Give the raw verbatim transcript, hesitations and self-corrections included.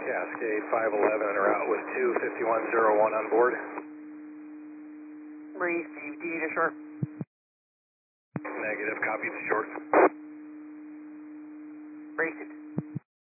Cascade five eleven en route with two fifty-one oh one on board. Received, do you need a short? Negative, copy the short. Received.